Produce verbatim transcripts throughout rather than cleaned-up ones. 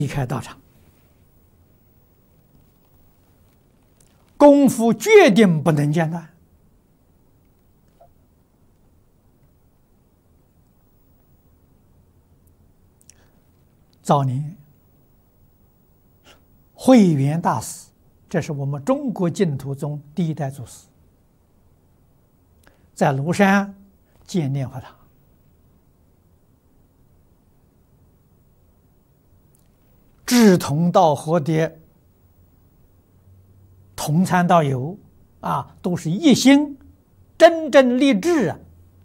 离开道场，功夫决定不能间断。早年慧远大师，这是我们中国净土宗第一代祖师，在庐山建念佛堂，志同道合的同参道友啊，都是一心真正立志啊，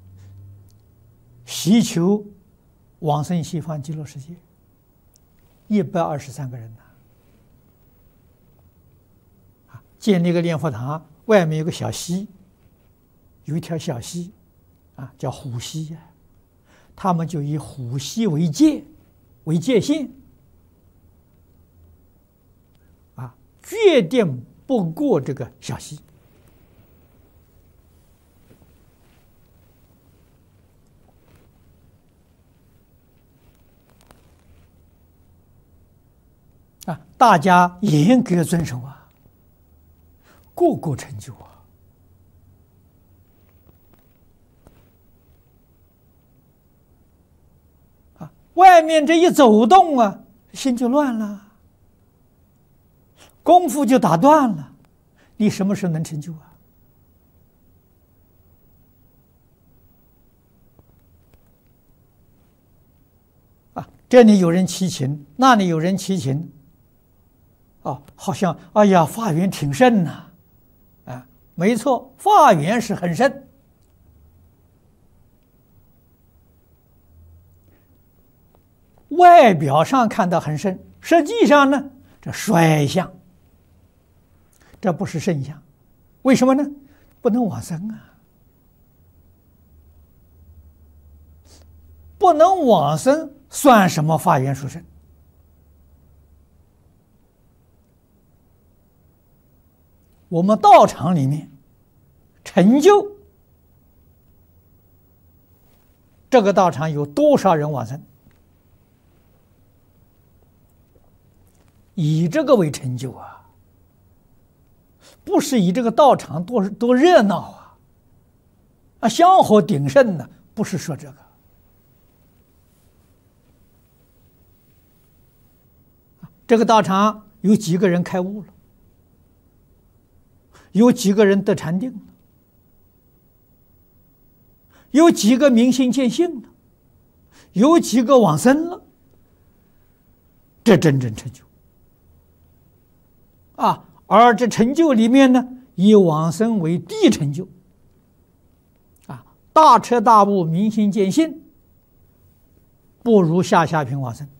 希求往生西方极乐世界。一百二十三个人呢，啊，建立一个念佛堂，外面有个小溪，有一条小溪，啊，叫虎溪呀，他们就以虎溪为界，为界限，啊，决定不过这个小溪。啊，大家严格遵守啊，个个成就啊！啊，外面这一走动啊，心就乱了，功夫就打断了，你什么时候能成就啊？啊，这里有人祈请，那里有人祈请。哦，好像哎呀，法缘挺深呐，啊，没错，法缘是很深，外表上看到很深，实际上呢，这衰相，这不是圣相，为什么呢？不能往生啊，不能往生，算什么法缘殊胜？我们道场里面成就这个道场有多少人往生？以这个为成就啊，不是以这个道场多多热闹啊，啊，香火鼎盛呢，不是说这个。这个道场有几个人开悟了？有几个人得禅定了？有几个明心见性了？有几个往生了？这真正成就啊！而这成就里面呢，以往生为第一成就啊，大彻大悟、明心见性，不如下下品往生。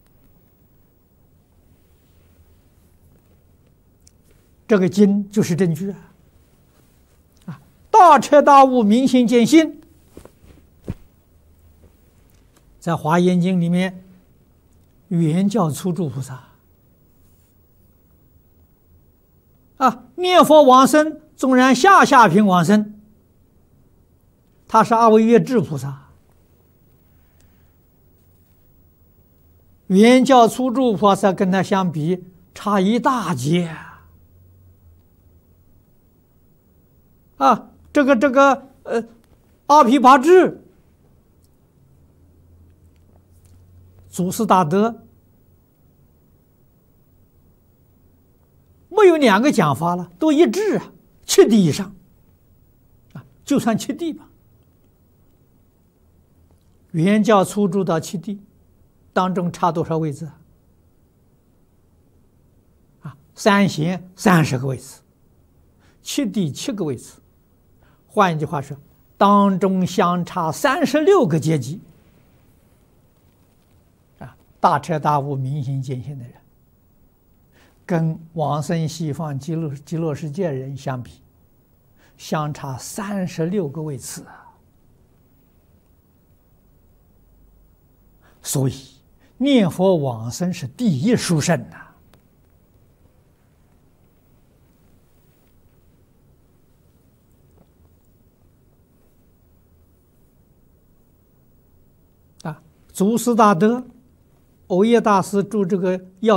这个经就是证据啊！啊，大彻大悟、明心见性，在《华严经》里面，原教初住菩萨啊，念佛往生，纵然下下品往生，他是阿惟越致菩萨，原教初住菩萨跟他相比，差一大截啊！啊，这个这个呃，阿毗跋致祖师大德，没有两个讲法了，都一致啊，七地以上啊，就算七地吧。原教初住到七地当中差多少位置啊？啊，三贤三十个位置，七地七个位置。换一句话说，当中相差三十六个阶级啊！大彻大悟、明心见性的人，跟往生西方极乐极乐世界人相比，相差三十六个位次啊！所以念佛往生是第一殊胜呐！祖师大德藕益大师著这个要。